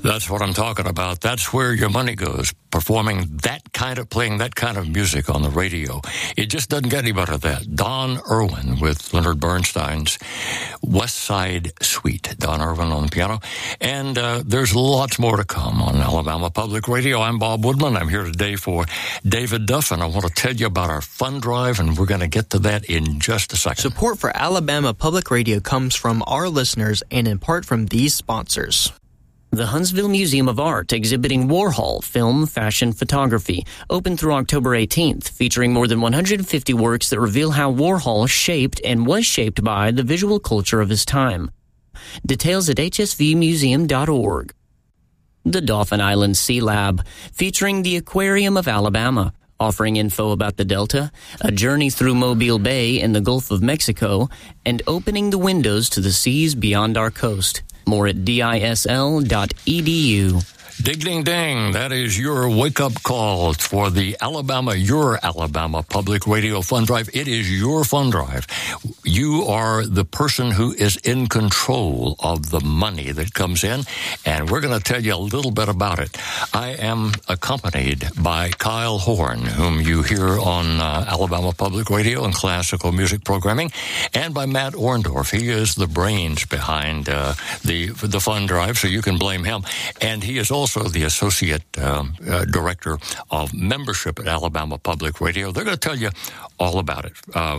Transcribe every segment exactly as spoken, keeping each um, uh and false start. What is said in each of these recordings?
That's what I'm talking about. That's where your money goes, performing that kind of, playing that kind of music on the radio. It just doesn't get any better than that. Don Irwin with Leonard Bernstein's West Side Suite. Don Irwin on the piano. And uh, there's lots more to come on Alabama Public Radio. I'm Bob Woodman. I'm here today for David Duff, and I want to tell you about our fund drive, and we're going to get to that in just a second. Support for Alabama Public Radio comes from our listeners and in part from these sponsors. The Huntsville Museum of Art exhibiting Warhol film, fashion, photography, open through October eighteenth, featuring more than one hundred fifty works that reveal how Warhol shaped and was shaped by the visual culture of his time. Details at h s v museum dot org. The Dauphin Island Sea Lab, featuring the Aquarium of Alabama, offering info about the Delta, a journey through Mobile Bay and the Gulf of Mexico, and opening the windows to the seas beyond our coast. More at D I S L dot E D U. Ding, ding, ding. That is your wake-up call for the Alabama, your Alabama Public Radio Fund Drive. It is your fund drive. You are the person who is in control of the money that comes in, and we're going to tell you a little bit about it. I am accompanied by Kyle Horn, whom you hear on uh, Alabama Public Radio and classical music programming, and by Matt Orndorff. He is the brains behind uh, the, the fund drive, so you can blame him. And he is also also the Associate um, uh, Director of Membership at Alabama Public Radio. They're going to tell you all about it. Uh,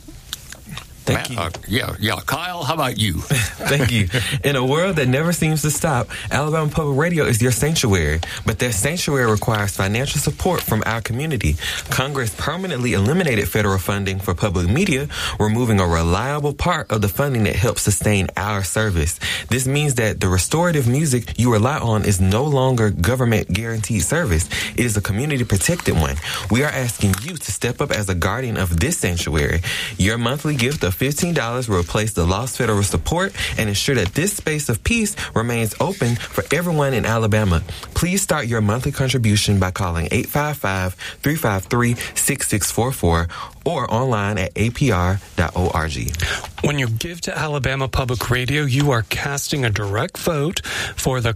Thank Matt, you. Uh, yeah, yeah. Kyle, how about you? Thank you. In a world that never seems to stop, Alabama Public Radio is your sanctuary, but that sanctuary requires financial support from our community. Congress permanently eliminated federal funding for public media, removing a reliable part of the funding that helps sustain our service. This means that the restorative music you rely on is no longer government-guaranteed service. It is a community-protected one. We are asking you to step up as a guardian of this sanctuary. Your monthly gift of fifteen dollars will replace the lost federal support and ensure that this space of peace remains open for everyone in Alabama. Please start your monthly contribution by calling eight five five, three five three, six six four four or online at a p r dot org. When you give to Alabama Public Radio, you are casting a direct vote for the